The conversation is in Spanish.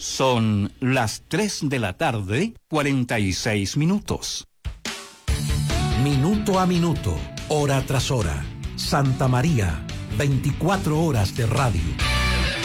Son las 3 de la tarde, 46 minutos. Minuto a minuto, hora tras hora. Santa María, 24 horas de radio.